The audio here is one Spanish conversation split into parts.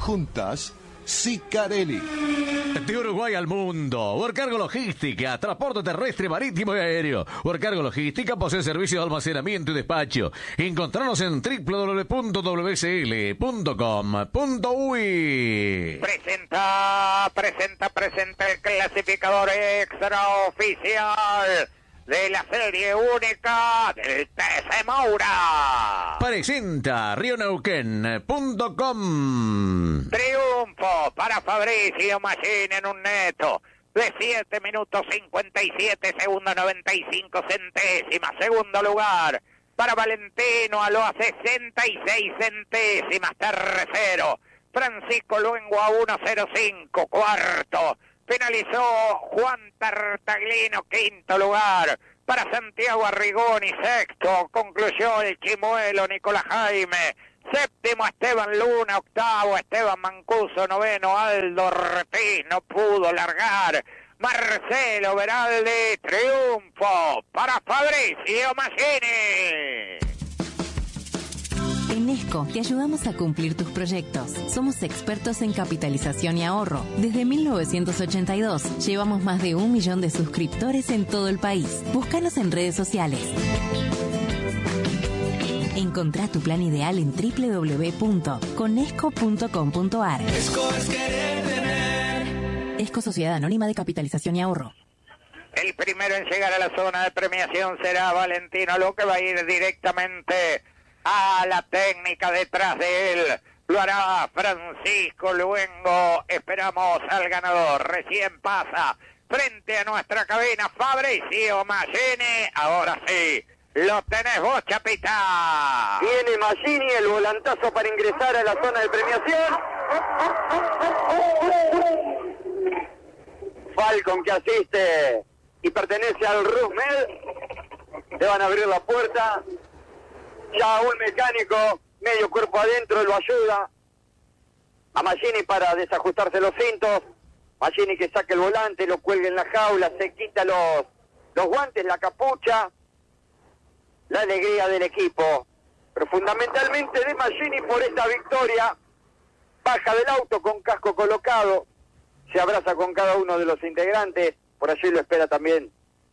Juntas, Sicarelli. De Uruguay al mundo. Urcargo Logística, transporte terrestre, marítimo y aéreo. Urcargo Logística posee servicio de almacenamiento y despacho. Encontranos en www.wcl.com.uy. Presenta el clasificador extraoficial de la serie única del TC Moura. Presenta rioneuquén.com. Triunfo para Fabricio Machín en un neto de 7 minutos 57 segundos 95 centésimas. Segundo lugar para Valentino Aloa 66 centésimas. Tercero Francisco Luengo a 1.05. Cuarto finalizó Juan Tartaglino, quinto lugar para Santiago Arrigoni. Sexto concluyó el chimuelo Nicolás Jaime. Séptimo Esteban Luna. Octavo Esteban Mancuso. Noveno Aldo Ortiz, no pudo largar. Marcelo Veraldi. Triunfo para Fabricio Machini. En Esco te ayudamos a cumplir tus proyectos. Somos expertos en capitalización y ahorro. Desde 1982 llevamos más de 1 millón de suscriptores en todo el país. Búscanos en redes sociales. Encontrá tu plan ideal en www.conesco.com.ar. Esco es querer tener. Esco Sociedad Anónima de Capitalización y Ahorro. El primero en llegar a la zona de premiación será Valentino, lo que va a ir directamente a la técnica detrás de él. Lo hará Francisco Luengo. Esperamos al ganador. Recién pasa frente a nuestra cabina Fabricio Machini. Ahora sí, lo tenés vos, Chapita. Viene Machini, el volantazo para ingresar a la zona de premiación. Falcon que asiste y pertenece al Rusmed. Le van a abrir la puerta. Ya un mecánico, medio cuerpo adentro, lo ayuda a Machini para desajustarse los cintos. Machini que saque el volante, lo cuelga en la jaula, se quita los guantes, la capucha. La alegría del equipo, pero fundamentalmente de Machini por esta victoria. Baja del auto con casco colocado, se abraza con cada uno de los integrantes. Por allí lo espera también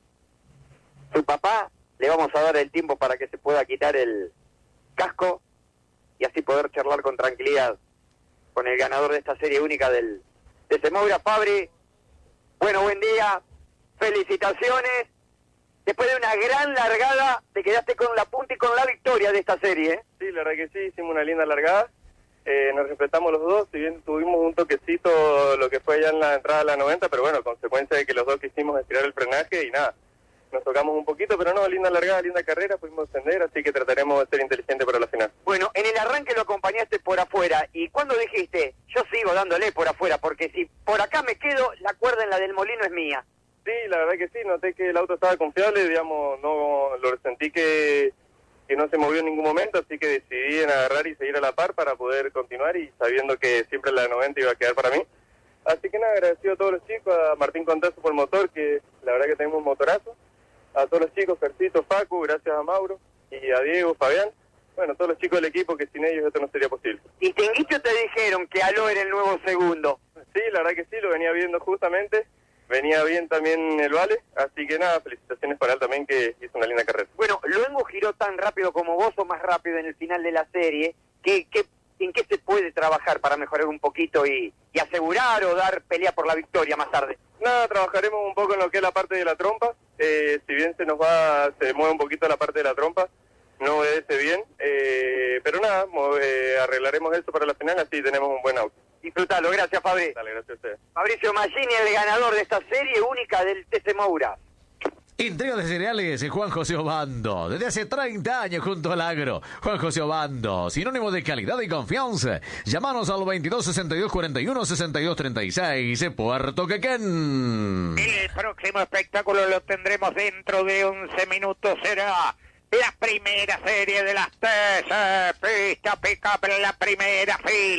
su papá. Le vamos a dar el tiempo para que se pueda quitar el casco y así poder charlar con tranquilidad con el ganador de esta serie única del TC Moura. Fabri, bueno, buen día, felicitaciones. Después de una gran largada, te quedaste con la punta y con la victoria de esta serie, ¿eh? Sí, la verdad que sí, hicimos una linda largada. Nos respetamos los dos, si bien tuvimos un toquecito lo que fue ya en la entrada a la 90, pero bueno, consecuencia de que los dos quisimos estirar el frenaje y nada, nos tocamos un poquito, pero no, linda largada, linda carrera, pudimos ascender, así que trataremos de ser inteligentes para la final. Bueno, en el arranque lo acompañaste por afuera, y cuando dijiste, yo sigo dándole por afuera, porque si por acá me quedo, la cuerda en la del molino es mía. Sí, la verdad que sí, noté que el auto estaba confiable, digamos, no lo sentí que no se movió en ningún momento, así que decidí en agarrar y seguir a la par para poder continuar y sabiendo que siempre la 90 iba a quedar para mí. Así que nada, agradecido a todos los chicos, a Martín Contazo por el motor, que la verdad que tenemos un motorazo, a todos los chicos, Fercito, Facu, gracias a Mauro, y a Diego, Fabián, bueno, todos los chicos del equipo, que sin ellos esto no sería posible. ¿Y Tinguito te dijeron que Aló era el nuevo segundo? Sí, la verdad que sí, lo venía viendo justamente. Venía bien también el Vale, así que nada, felicitaciones para él también, que hizo una linda carrera. Bueno, Luengo giró tan rápido como vos o más rápido en el final de la serie. ¿En qué se puede trabajar para mejorar un poquito y asegurar o dar pelea por la victoria más tarde? Nada, trabajaremos un poco en lo que es la parte de la trompa. Si bien se mueve un poquito la parte de la trompa, no obedece bien, pero nada, arreglaremos eso para la final, así tenemos un buen auto. Disfrutalo, gracias Fabri. Dale, gracias a ustedes. Fabricio Machini, el ganador de esta serie única del TC Moura. Entrega de cereales Juan José Obando. Desde hace 30 años junto al agro. Juan José Obando, sinónimo de calidad y confianza. Llámanos al 22 62 41 62 36, Puerto Quequén. El próximo espectáculo lo tendremos dentro de 11 minutos. Será la primera serie de las TC Pista Pickup en la primera fila.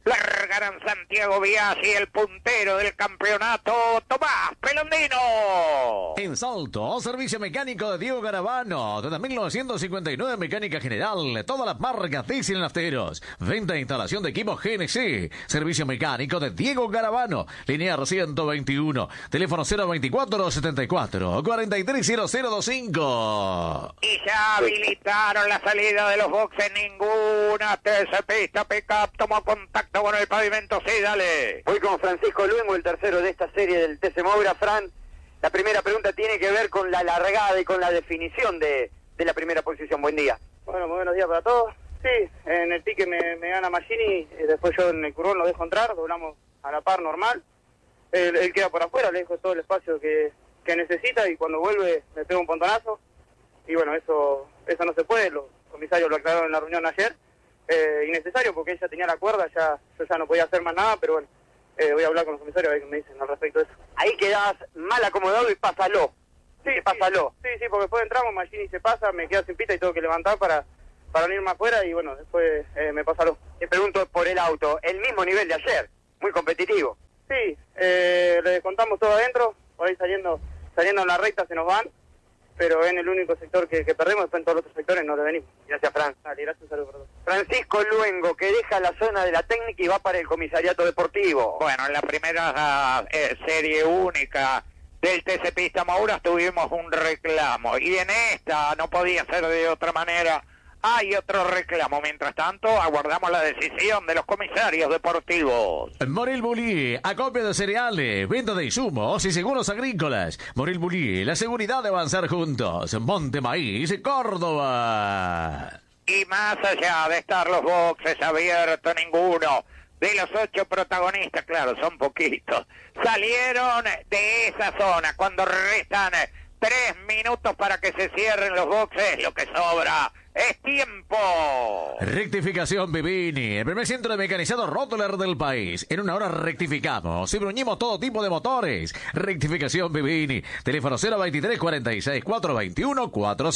Largarán Santiago Biaggi, el puntero del campeonato, Tomás Pelondino. En Salto, servicio mecánico de Diego Garavano. Desde 1959, mecánica general. Todas las marcas diesel y nafteros. Venta e instalación de equipos GNC. Servicio mecánico de Diego Garavano. Linear 121. Teléfono 024-74-430025. Y ya habilitaron la salida de los boxes. Ninguna TC-Pista Pickup tomó contacto con el pavimento. Sí, dale. Voy con Francisco Luengo, el tercero de esta serie del TC Moura. Fran, la primera pregunta tiene que ver con la largada y con la definición de la primera posición. Buen día. Bueno, muy buenos días para todos. Sí, en el pique me gana Magini, después yo en el curvón lo dejo entrar, doblamos a la par normal. Él queda por afuera, le dejo todo el espacio que necesita y cuando vuelve me pega un pontonazo. Y bueno, eso no se puede, los comisarios lo aclararon en la reunión ayer. Innecesario porque ella tenía la cuerda, yo ya no podía hacer más nada, pero bueno, voy a hablar con los comisarios a ver qué me dicen al respecto de eso. Ahí quedás mal acomodado y pásalo. Sí, pásalo. Sí, porque después entramos, Magini se pasa, me quedo sin pista y tengo que levantar para no irme afuera y bueno, después me pásalo. Te pregunto por el auto, el mismo nivel de ayer, muy competitivo. Sí, le descontamos todo adentro, por ahí saliendo en la recta se nos van, pero en el único sector que perdemos, después en todos los otros sectores no le venimos. Gracias, Fran. Dale, gracias, un saludo para todos. Francisco Luengo, que deja la zona de la técnica y va para el comisariato deportivo. Bueno, en la primera serie única del TC Pista Mouras tuvimos un reclamo y en esta no podía ser de otra manera. Hay otro reclamo. Mientras tanto, aguardamos la decisión de los comisarios deportivos. Morel Bulí, acopio de cereales, venta de insumos y seguros agrícolas. Morel Bulí, la seguridad de avanzar juntos. Monte Maíz, Córdoba. Y más allá de estar los boxes abiertos, ninguno de los 8 protagonistas, claro, son poquitos, salieron de esa zona cuando restan 3 minutos para que se cierren los boxes. Lo que sobra es tiempo. Rectificación Vivini, el primer centro de mecanizado Rottler del país. En una hora rectificamos y bruñimos todo tipo de motores. Rectificación Vivini, teléfono 023 46 421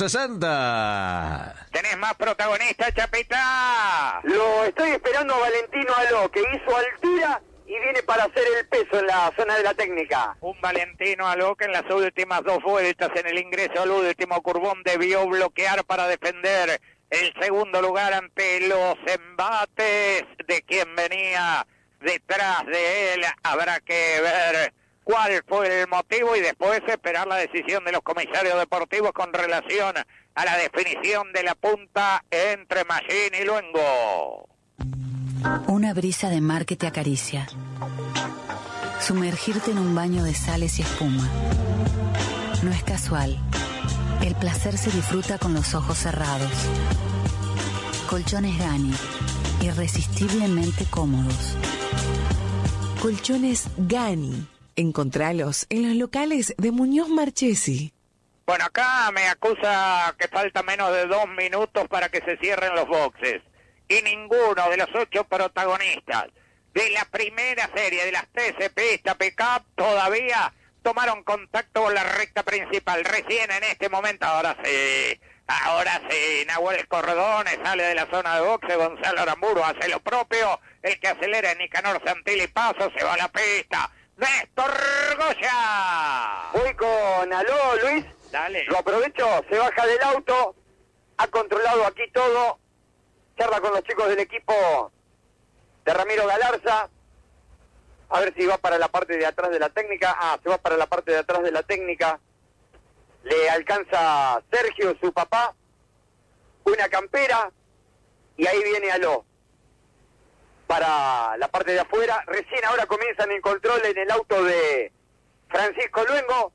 460. ¿Tenés más protagonistas, Chapita? Lo estoy esperando a Valentino Aló, que hizo altura y viene para hacer el peso en la zona de la técnica. Un Valentino Aló que en las últimas 2 vueltas en el ingreso al último curvón debió bloquear para defender el segundo lugar ante los embates de quien venía detrás de él. Habrá que ver cuál fue el motivo y después esperar la decisión de los comisarios deportivos con relación a la definición de la punta entre Magini y Luengo. Una brisa de mar que te acaricia. Sumergirte en un baño de sales y espuma. No es casual. El placer se disfruta con los ojos cerrados. Colchones Gani. Irresistiblemente cómodos. Colchones Gani. Encontralos en los locales de Muñoz Marchesi. Bueno, acá me acusa que falta menos de 2 minutos para que se cierren los boxes. Y ninguno de los 8 protagonistas de la primera serie de las TC Pista Pickup todavía tomaron contacto con la recta principal. Recién en este momento, ahora sí, Nahuel Cordones sale de la zona de boxe, Gonzalo Aramburu hace lo propio, el que acelera es Nicanor Santilli Paso, se va a la pista, Néstor Goya. Voy con Aló, Luis. Dale. Lo aprovecho, se baja del auto, ha controlado aquí todo, charla con los chicos del equipo de Ramiro Galarza, a ver si va para la parte de atrás de la técnica. Se va para la parte de atrás de la técnica, le alcanza Sergio, su papá, una campera, y ahí viene Aló para la parte de afuera. Recién ahora comienzan el control en el auto de Francisco Luengo.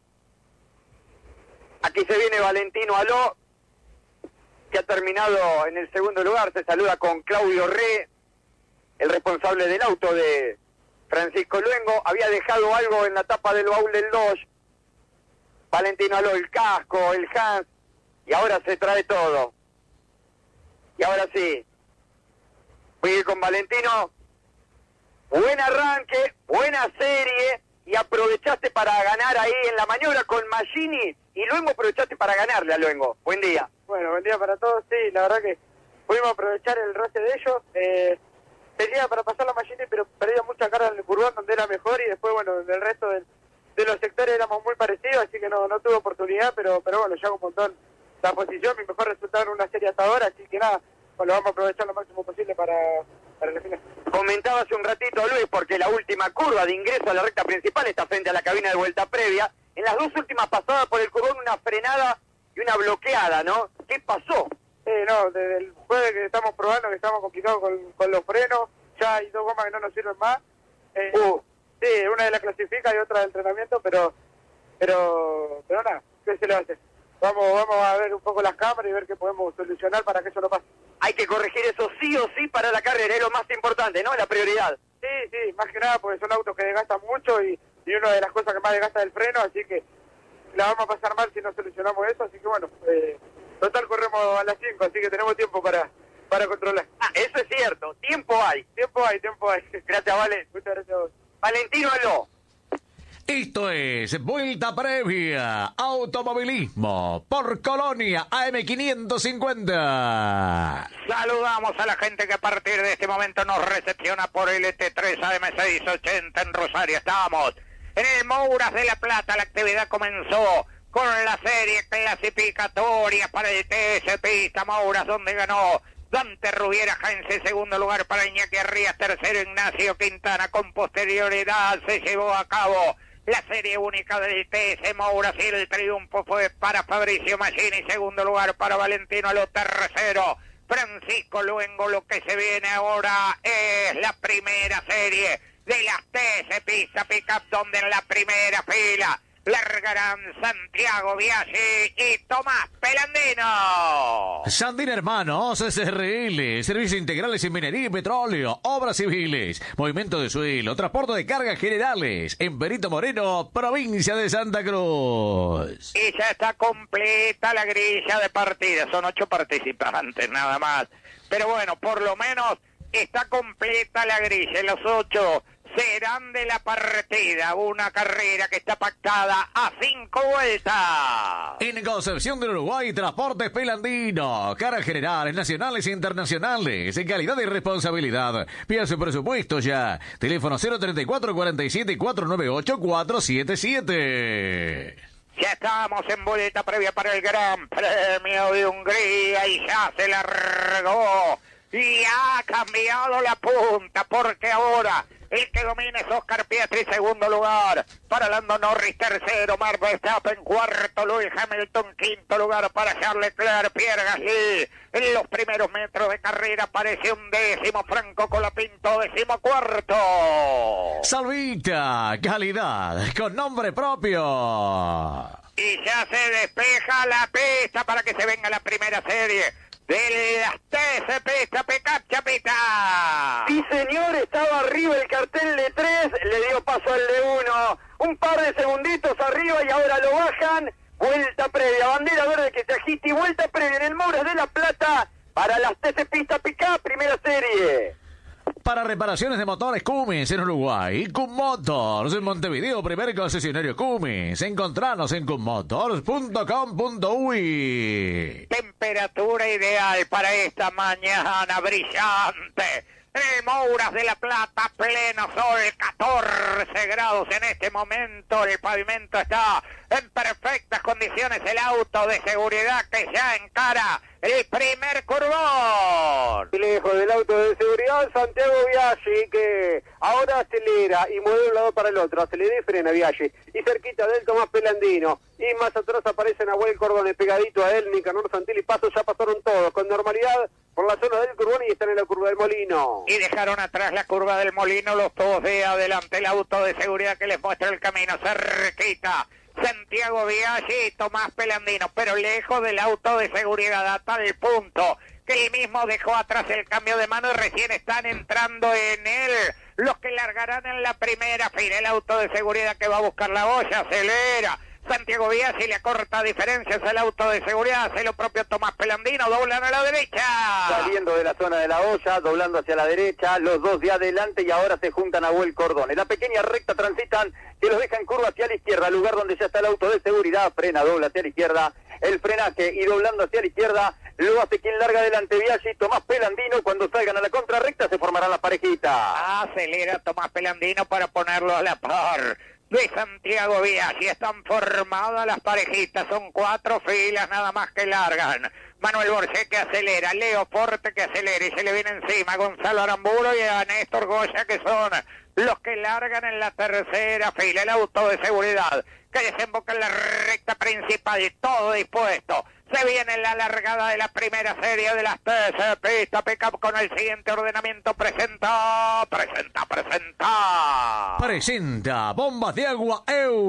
Aquí se viene Valentino Aló, que ha terminado en el segundo lugar. Se saluda con Claudio Re, el responsable del auto de Francisco Luengo. Había dejado algo en la tapa del baúl del Dodge. Valentino Aló, el casco, el Hans, y ahora se trae todo. Y ahora sí, voy a ir con Valentino. Buen arranque, buena serie, y aprovechaste para ganar ahí en la maniobra con Magini, y Luengo aprovechaste para ganarle a Luengo. Buen día. Bueno, buen día para todos. Sí, la verdad que pudimos aprovechar el roce de ellos. tenía para pasar la Magini, pero perdía mucha carga en el curvón donde era mejor, y después, bueno, en el resto de los sectores éramos muy parecidos, así que no tuve oportunidad, pero bueno, ya un montón la posición, mi mejor resultado en una serie hasta ahora, así que nada, pues lo vamos a aprovechar lo máximo posible para la final. Comentaba hace un ratito, Luis, porque la última curva de ingreso a la recta principal está frente a la cabina de vuelta previa. En las dos últimas pasadas por el curvón, una frenada y una bloqueada, ¿no? ¿Qué pasó? No, desde el jueves que estamos probando, que estamos complicados con los frenos, ya hay 2 gomas que no nos sirven más. Sí, una de las clasifica y otra de entrenamiento, pero nada, ¿qué se le va a hacer? Vamos a ver un poco las cámaras y ver qué podemos solucionar para que eso no pase. Hay que corregir eso sí o sí para la carrera, es lo más importante, ¿no? La prioridad. Sí, más que nada porque son autos que desgastan mucho y una de las cosas que más desgasta es el freno, así que la vamos a pasar mal si no solucionamos eso, así que bueno, total corremos a las 5, así que tenemos tiempo para controlar. Eso es cierto, tiempo hay. Tiempo hay. Gracias, Vale. Muchas gracias a vos. Valentino Aló. Esto es Vuelta Previa, automovilismo, por Colonia AM550. Saludamos a la gente que a partir de este momento nos recepciona por el ET3 AM680 en Rosario. Estamos en el Mouras de la Plata. La actividad comenzó con la serie clasificatoria para el TS Pista Mouras, donde ganó Dante Rubiera Heinze, segundo lugar para Iñaki Arrías, tercero Ignacio Quintana. Con posterioridad se llevó a cabo la serie única del TS Mouras y el triunfo fue para Fabricio Magini, segundo lugar para Valentino Aló, tercero Francisco Luengo. Lo que se viene ahora es la primera serie de las TS Pista Pickup, donde en la primera fila largarán Santiago Biaggi y Tomás Pelandino. Sandín Hermanos, SRL, servicios integrales en minería y petróleo, obras civiles, movimiento de suelo, transporte de cargas generales, en Perito Moreno, provincia de Santa Cruz. Y ya está completa la grilla de partida, son 8 participantes nada más, pero bueno, por lo menos está completa la grilla, los 8 serán de la partida, una carrera que está pactada a 5 vueltas. En Concepción del Uruguay, Transportes Pelandino, cargas generales, nacionales e internacionales, en calidad y responsabilidad. Pida su presupuesto ya. Teléfono 034 47 498 477. Ya estamos en vuelta previa para el Gran Premio de Hungría y ya se largó y ha cambiado la punta, porque ahora el que domina es Oscar Piastri, segundo lugar para Lando Norris, tercero Max Verstappen, cuarto Lewis Hamilton, quinto lugar para Charles Leclerc, Pierre Gasly. En los primeros metros de carrera aparece un décimo Franco Colapinto, 14º. Salvita, calidad, con nombre propio. Y ya se despeja la pista para que se venga la primera serie de las TS Pista Pickup, Chapita. Sí, señor, estaba arriba el cartel de 3, le dio paso al de 1, un par de segunditos arriba y ahora lo bajan. Vuelta previa, bandera verde que se agita y vuelta previa en el Mouras de la Plata para las TC Pista Pickup, primera serie. Para reparaciones de motores Cummins en Uruguay, Cum Motors en Montevideo, primer concesionario Cummins. Encontranos en cummotors.com.uy. Temperatura ideal para esta mañana brillante. El Mouras de la Plata, pleno sol, 14 grados en este momento. El pavimento está en perfectas condiciones. El auto de seguridad que ya encara el primer curvón. Lejos del auto de seguridad, Santiago Biaggi, que ahora acelera y mueve de un lado para el otro. Acelera y frena Biaggi. Y cerquita de él Tomás Pelandino. Y más atrás aparece Nahuel Cordone, pegadito a él, Nicanor Santilli. Paso ya pasaron todos con normalidad por la zona del curvón y están en la curva del Molino. Y dejaron atrás la curva del Molino los dos de adelante. El auto de seguridad que les muestra el camino cerquita. Santiago Biaggi y Tomás Pelandino, pero lejos del auto de seguridad a tal punto que él mismo dejó atrás el cambio de mano y recién están entrando en él los que largarán en la primera fila. El auto de seguridad que va a buscar la boya, acelera. Santiago Biaggi le acorta diferencias al auto de seguridad, hace lo propio Tomás Pelandino, doblan a la derecha. Saliendo de la zona de la olla, doblando hacia la derecha, los dos de adelante y ahora se juntan a Nahuel Cordone. La pequeña recta transitan que los deja en curva hacia la izquierda, lugar donde ya está el auto de seguridad, frena, dobla hacia la izquierda, el frenaje y doblando hacia la izquierda, lo hace quien larga adelante, Biaggi, Tomás Pelandino. Cuando salgan a la contrarrecta se formarán las parejitas. Acelera Tomás Pelandino para ponerlo a la par de Santiago Biaggi. Están formadas las parejitas, son 4 filas nada más que largan. Manuel Borges que acelera, Leo Forte que acelera y se le viene encima Gonzalo Aramburu y a Néstor Goya, que son los que largan en la tercera fila. El auto de seguridad que desemboca en la recta principal y todo dispuesto. Se viene la largada de la primera serie de las 3 pistas. Pickup con el siguiente ordenamiento. Presenta Bombas de Agua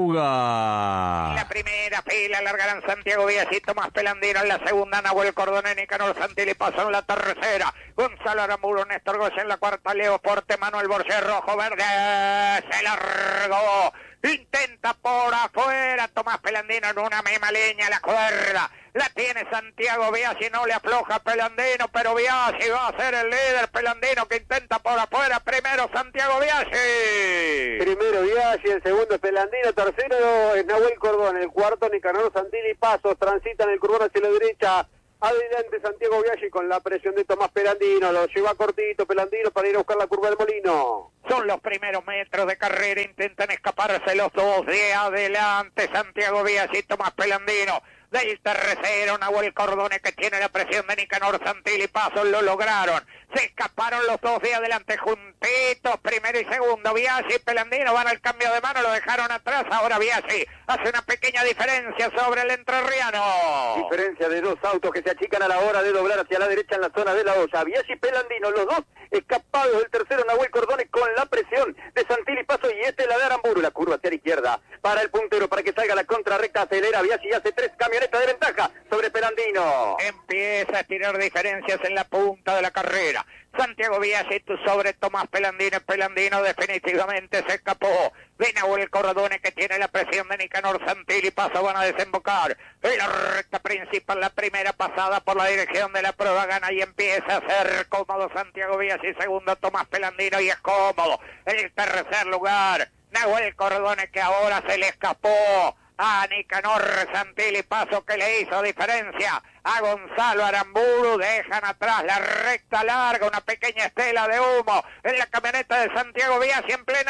Euga. La primera fila largarán Santiago Biaggi, Tomás Pelandino. En la segunda, Nahuel Cordone, Nicanor Santilli Paso. En la tercera, Gonzalo Aramburu, Néstor Goya. En la cuarta, Leo Porte, Manuel Borges, rojo, verde. Se largó. Intenta por afuera Tomás Pelandino en una misma línea, la cuerda la tiene Santiago Biaggi, no le afloja Pelandino, pero Biaggi va a ser el líder. Pelandino que intenta por afuera, primero Santiago Biaggi. Primero Biaggi, el segundo es Pelandino, tercero es Nahuel Cordón, el cuarto Nicanor Santilli Pasos, transitan el curbón hacia la derecha. Adelante Santiago Biaggi con la presión de Tomás Pelandino, lo lleva cortito Pelandino para ir a buscar la curva del Molino. Son los primeros metros de carrera, intentan escaparse los dos de adelante, Santiago Biaggi, Tomás Pelandino. Del tercero, Nahuel Cordone, que tiene la presión de Nicanor Santilli Pasos, lo lograron. Se escaparon los dos de adelante juntitos, primero y segundo. Biaggi y Pelandino van al cambio de mano, lo dejaron atrás. Ahora Biaggi hace una pequeña diferencia sobre el entrerriano. Diferencia de 2 autos que se achican a la hora de doblar hacia la derecha en la zona de la olla. Biaggi y Pelandino, los dos escapados del tercero, Nahuel Cordone con la presión de Santilli Pasos y la de Aramburu. La curva hacia la izquierda para el puntero, para que salga la contrarrecta, acelera Biaggi y hace 3 camionetas de ventaja sobre Pelandino. Empieza a tirar diferencias en la punta de la carrera. Santiago Biaggi sobre Tomás Pelandino. Pelandino definitivamente se escapó de Nahuel Cordone, que tiene la presión de Nicanor Santilli Pasos. Van a desembocar en la recta principal. La primera pasada por la dirección de la prueba gana y empieza a ser cómodo Santiago Biaggi. Segundo Tomás Pelandino y es cómodo. En el tercer lugar, Nahuel Cordone, que ahora se le escapó a Nicanor Santilli Pasos, que le hizo diferencia a Gonzalo Aramburu. Dejan atrás la recta larga, una pequeña estela de humo en la camioneta de Santiago Biaggi en plena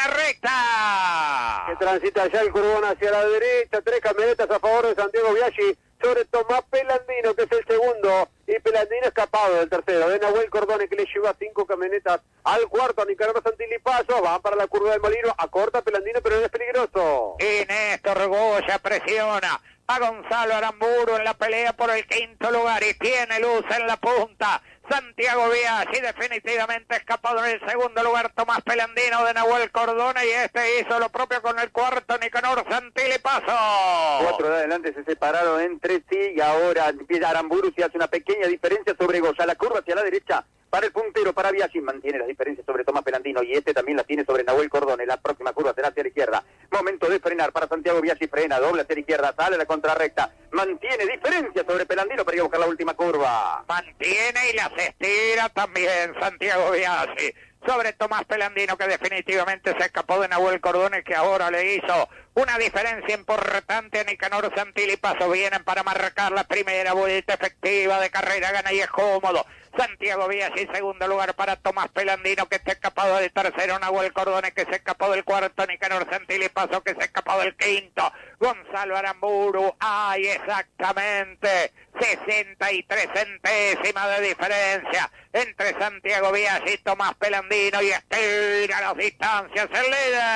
recta. Que transita ya el curbón hacia la derecha, 3 camionetas a favor de Santiago Biaggi sobre Tomás Pelandino, que es el segundo, y Pelandino escapado del tercero, de Nahuel Cordone, que le lleva 5 camionetas al cuarto, a Nicanor Santilli Pasos. Van para la curva del Molino, acorta Pelandino, pero no es peligroso. Y Néstor Goya presiona a Gonzalo Aramburu en la pelea por el quinto lugar y tiene luz en la punta. Santiago Biaggi definitivamente escapado en el segundo lugar. Tomás Pelandino de Nahuel Cordone y hizo lo propio con el cuarto, Nicanor Santilli Pasos. 4 de adelante se separaron entre sí y ahora empieza Aramburu, se hace una pequeña diferencia sobre Goya. La curva hacia la derecha para el puntero, para Biaggi, mantiene las diferencias sobre Tomás Pelandino y también las tiene sobre Nahuel Cordone. La próxima curva será hacia la izquierda. Momento de frenar para Santiago Biaggi, frena, doble hacia la izquierda, sale la contrarrecta, mantiene diferencia sobre Pelandino para ir a buscar la última curva. Mantiene y las estira también Santiago Biaggi sobre Tomás Pelandino, que definitivamente se escapó de Nahuel Cordone, que ahora le hizo una diferencia importante a Nicanor Santilli Pasos. Vienen para marcar la primera vuelta efectiva de carrera, gana y es cómodo Santiago Biaggi. Segundo lugar para Tomás Pelandino, que está escapado del tercero, Nahuel Cordone, que se escapó del cuarto, Nicanor Santilli Pasos, que se escapó del quinto, Gonzalo Aramburu. Hay exactamente 63 centésimas de diferencia entre Santiago Biaggi y Tomás Pelandino y estira las distancias el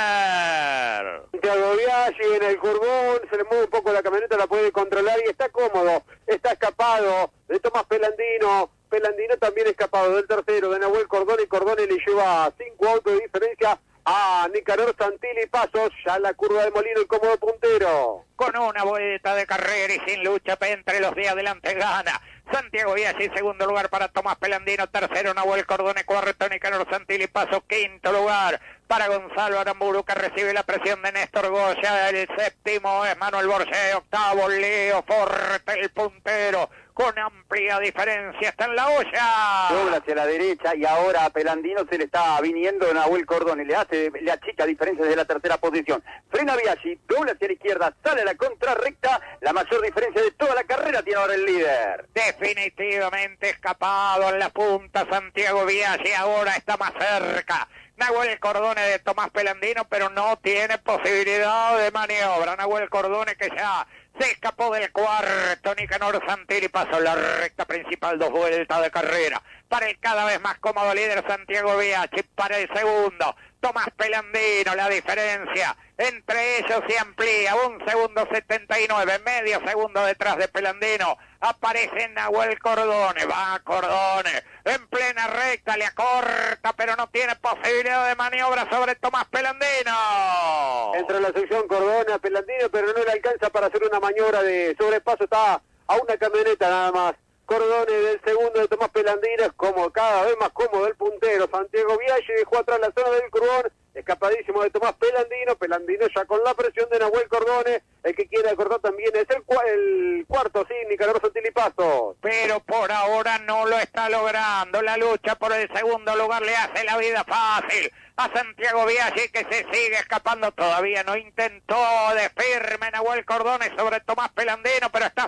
líder. Santiago Biaggi en el curbón, se le mueve un poco la camioneta, la puede controlar y está cómodo, está escapado de Tomás Pelandino. Pelandino también escapado del tercero, de Nahuel Cordone, y Cordone le lleva 5 autos de diferencia a Nicanor Santilli Pasos. Ya la curva de Molino, el cómodo puntero. Con una vuelta de carrera y sin lucha entre los de adelante gana Santiago Biaggi. Segundo lugar para Tomás Pelandino, tercero Nahuel Cordone, cuarto Nicanor Santilli Pasos, quinto lugar para Gonzalo Aramburu, que recibe la presión de Néstor Goya. El séptimo es Manuel Borges, octavo Leo Forte, el puntero, con amplia diferencia, está en la olla. Dobla hacia la derecha y ahora a Pelandino se le está viniendo Nahuel Cordone, le achica diferencia desde la tercera posición. Frena Biaggi, dobla hacia la izquierda, sale a la contrarrecta, la mayor diferencia de toda la carrera tiene ahora el líder. definitivamente escapado en la punta Santiago Biaggi, ahora está más cerca Nahuel Cordone de Tomás Pelandino, pero no tiene posibilidad de maniobra. Nahuel Cordone que ya se escapó del cuarto. Nicanor Santilli pasó la recta principal, 2 vueltas de carrera para el cada vez más cómodo líder Santiago Biaggi. Para el segundo Tomás Pelandino, la diferencia entre ellos se amplía, 1 segundo 79, medio segundo detrás de Pelandino. Aparece Nahuel Cordone, va Cordone en plena recta, le acorta, pero no tiene posibilidad de maniobra sobre Tomás Pelandino. Entra en la sección Cordone a Pelandino, pero no le alcanza para hacer una maniobra de sobrepaso, está a una camioneta nada más. Cordone del segundo de Tomás Pelandino, es como cada vez más cómodo el puntero. Santiago Biaggi dejó atrás la zona del Curbón, escapadísimo de Tomás Pelandino. Pelandino ya con la presión de Nahuel Cordone, el que quiere acordar también es el cuarto, sí, Nicanor Santilli Pasos. Pero por ahora no lo está logrando. La lucha por el segundo lugar le hace la vida fácil a Santiago Biaggi, que se sigue escapando. Todavía no intentó de firme Nahuel Cordone sobre Tomás Pelandino, pero está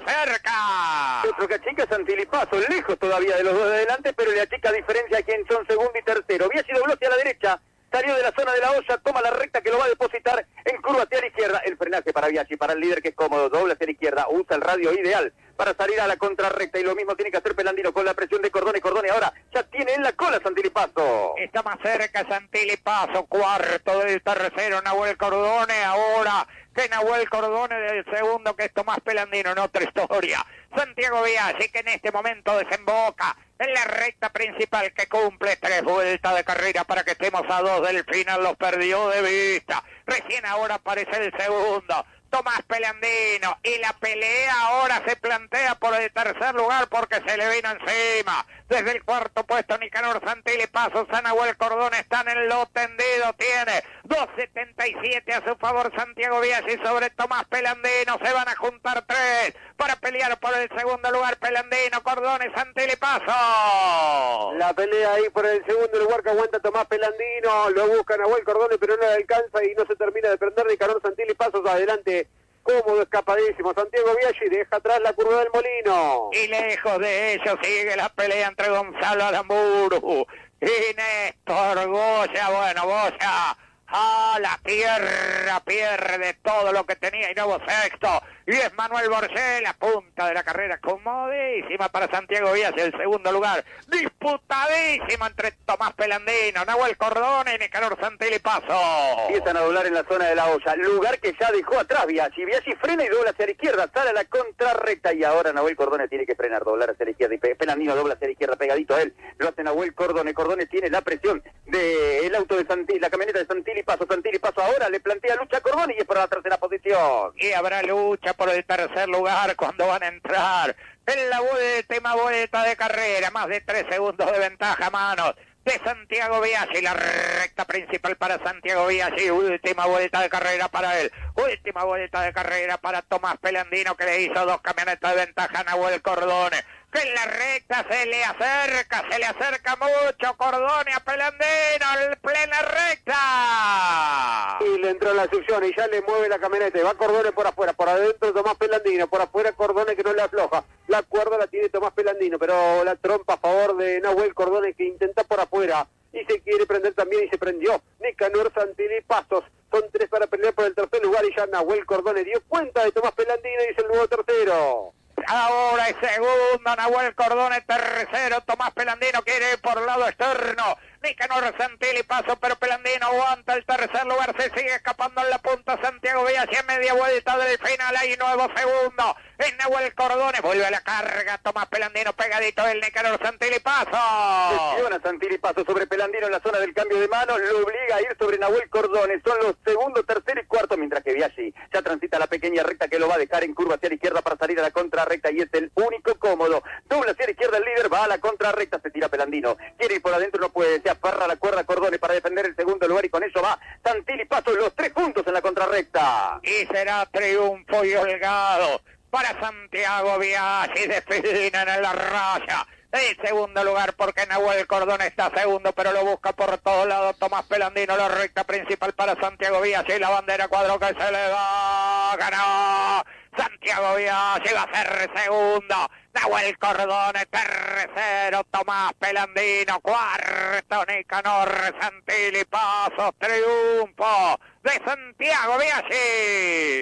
cerca. Otro que achica Santilli Pasos, lejos todavía de los dos de adelante, pero le achica diferencia a quien son segundo y tercero. Biaggi dobló hacia la derecha, salió de la zona de la olla, toma la recta que lo va a depositar en curva hacia la izquierda. El frenaje para Biaggi, para el líder que es cómodo, dobla hacia la izquierda, usa el radio ideal para salir a la contrarrecta, y lo mismo tiene que hacer Pelandino con la presión de Cordone. Cordone ahora ya tiene en la cola Santilli Pasos. Está más cerca Santilli Pasos, cuarto del tercero Nahuel Cordone, ahora que Nahuel Cordone del segundo, que es Tomás Pelandino, en otra historia. Santiago Biaggi, que en este momento desemboca en la recta principal, que cumple 3 vueltas de carrera para que estemos a 2 del final, los perdió de vista. Recién ahora aparece el segundo, Tomás Pelandino, y la pelea ahora se plantea por el tercer lugar porque se le vino encima. Desde el cuarto puesto Nicanor Santilli Pasos, Nahuel Cordone están en lo tendido, tiene 2.77 a su favor Santiago Biaggi sobre Tomás Pelandino. Se van a juntar 3 para pelear por el segundo lugar, Pelandino, Cordone, Santilli Pasos. La pelea ahí por el segundo lugar que aguanta Tomás Pelandino, lo busca Nahuel Cordone, pero no le alcanza y no se termina de prender. Nicanor Santilli Pasos adelante, cómodo, escapadísimo. Santiago Biaggi deja atrás la curva del Molino. Y lejos de ellos sigue la pelea entre Gonzalo Aramburu y Néstor Goya. Bueno, Goya a la tierra pierde todo lo que tenía y nuevo sexto. Y es Manuel Borgé, la punta de la carrera, comodísima para Santiago Biaggi, el segundo lugar, disputadísimo entre Tomás Pelandino, Nahuel Cordone y Nicanor Santilli Pasos. Empiezan a doblar en la zona de la olla, lugar que ya dejó atrás Biaggi. Biaggi frena y dobla hacia la izquierda, sale a la contrarrecta, y ahora Nahuel Cordone tiene que frenar, doblar hacia la izquierda, y Pelandino dobla hacia la izquierda, pegadito a él, lo hace Nahuel Cordone. Cordone tiene la presión del auto de Santilli, la camioneta de Santilli Pasos. Santilli Pasos ahora le plantea lucha a Cordone y es para la tercera posición. Y habrá lucha por el tercer lugar cuando van a entrar en la última vuelta de carrera. Más de 3 segundos de ventaja a manos de Santiago Biaggi. La recta principal para Santiago Biaggi. Última vuelta de carrera para él. Última vuelta de carrera para Tomás Pelandino, que le hizo 2 camionetas de ventaja a Nahuel Cordone, que en la recta se le acerca mucho Cordone a Pelandino, en plena recta. Y le entró en la succión y ya le mueve la camioneta, y va Cordone por afuera, por adentro Tomás Pelandino, por afuera Cordone que no le afloja. La cuerda la tiene Tomás Pelandino, pero la trompa a favor de Nahuel Cordone, que intenta por afuera y se quiere prender también, y se prendió Nicanor Santilli Pasos. Son 3 para pelear por el tercer lugar, y ya Nahuel Cordone dio cuenta de Tomás Pelandino y es el nuevo tercero. Ahora es segundo Nahuel Cordone, tercero Tomás Pelandino, quiere ir por el lado externo Nicanor Santilli Pasos, pero Pelandino aguanta el tercer lugar, se sigue escapando en la punta Santiago Biaggi, a media vuelta del final, hay nuevo segundo en Nahuel Cordone, vuelve a la carga Tomás Pelandino, pegadito el Nicanor Santilli Pasos. Presiona Santilli Pasos sobre Pelandino en la zona del cambio de manos, lo obliga a ir sobre Nahuel Cordone, son los segundo, tercero y cuarto, mientras que Biaggi ya transita la pequeña recta que lo va a dejar en curva hacia la izquierda para salir a la contrarrecta, y es el único cómodo. Dobla hacia la izquierda el líder, va a la contrarrecta, se tira Pelandino, quiere ir por adentro, no puede, se aferra a la cuerda Cordone para defender el segundo lugar, y con eso va Santilli Pasos, los 3 puntos en la contrarrecta. Y será triunfo y holgado para Santiago Biaggi, definen en la raya el segundo lugar, porque Nahuel Cordone está segundo, pero lo busca por todos lados Tomás Pelandino. La recta principal para Santiago Biaggi, la bandera cuadro que se le da, ganó Santiago Biaggi, va a ser segundo Nahuel Cordone, tercero Tomás Pelandino, cuarto Nicanor Santilli, Pasos, triunfo de Santiago Biaggi.